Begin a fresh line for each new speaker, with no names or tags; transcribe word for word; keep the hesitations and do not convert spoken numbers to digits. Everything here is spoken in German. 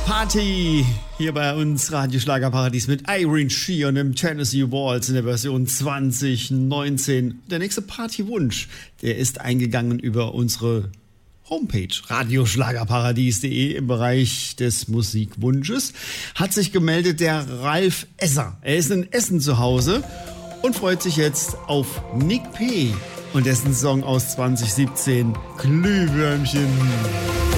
Party hier bei uns Radio Schlagerparadies mit Irene Shih und dem Tennessee Waltz in der Version zwanzig neunzehn. Der nächste Partywunsch, der ist eingegangen über unsere Homepage radioschlagerparadies punkt de im Bereich des Musikwunsches. Hat sich gemeldet der Ralf Esser. Er ist in Essen zu Hause und freut sich jetzt auf Nick P. und dessen Song aus zwanzig siebzehn, Glühwürmchen.